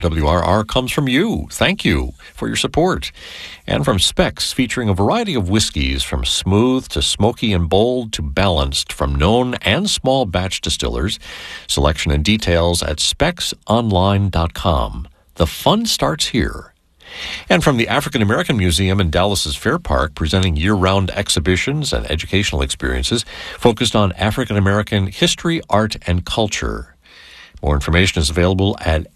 WRR comes from you. Thank you for your support. And from Specs, featuring a variety of whiskeys from smooth to smoky and bold to balanced from known and small batch distillers. Selection and details at specsonline.com. The fun starts here. And from the African American Museum in Dallas's Fair Park, presenting year-round exhibitions and educational experiences focused on African American history, art, and culture. More information is available at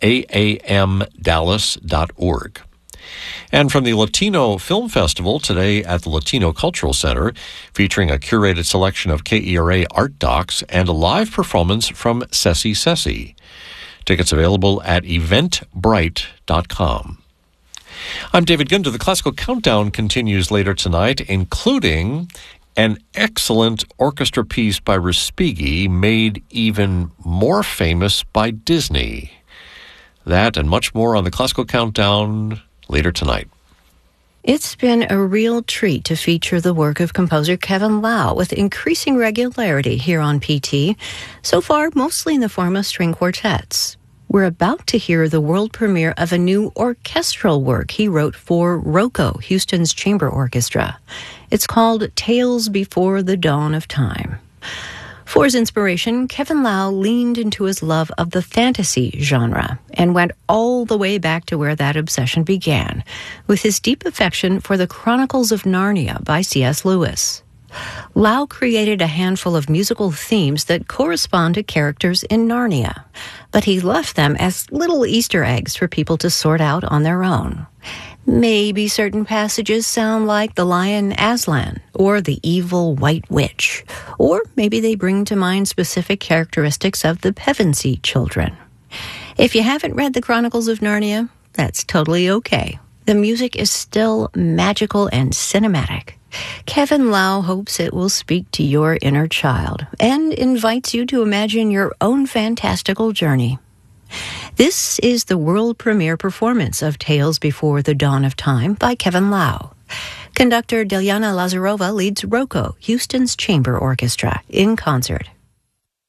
aamdallas.org. And from the Latino Film Festival today at the Latino Cultural Center, featuring a curated selection of KERA art docs and a live performance from Ceci Ceci. Tickets available at eventbrite.com. I'm David Gunder. The Classical Countdown continues later tonight, including an excellent orchestra piece by Respighi made even more famous by Disney. That and much more on the Classical Countdown later tonight. It's been a real treat to feature the work of composer Kevin Lau with increasing regularity here on PT, so far mostly in the form of string quartets. We're about to hear the world premiere of a new orchestral work he wrote for ROCO, Houston's chamber orchestra. It's called Tales Before the Dawn of Time. For his inspiration, Kevin Lau leaned into his love of the fantasy genre and went all the way back to where that obsession began, with his deep affection for the Chronicles of Narnia by C.S. Lewis. Lau created a handful of musical themes that correspond to characters in Narnia, but he left them as little Easter eggs for people to sort out on their own. Maybe certain passages sound like the lion Aslan or the evil white witch, or maybe they bring to mind specific characteristics of the Pevensey children. If you haven't read the Chronicles of Narnia, that's totally okay. The music is still magical and cinematic. Kevin Lau hopes it will speak to your inner child and invites you to imagine your own fantastical journey. This is the world premiere performance of Tales Before the Dawn of Time by Kevin Lau. Conductor Delyana Lazarova leads ROCO, Houston's chamber orchestra, in concert.